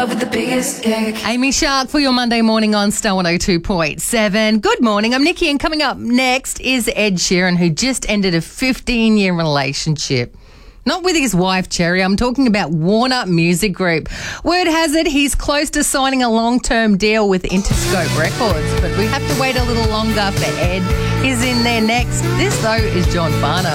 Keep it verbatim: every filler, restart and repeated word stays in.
With the biggest dick. Amy Shark for your Monday morning on Star one oh two point seven. Good morning, I'm Nikki, and coming up next is Ed Sheeran, who just ended a fifteen-year relationship. Not with his wife, Cherry. I'm talking about Warner Music Group. Word has it he's close to signing a long-term deal with Interscope Records, but we have to wait a little longer for Ed. He's in there next. This, though, is John Farnham.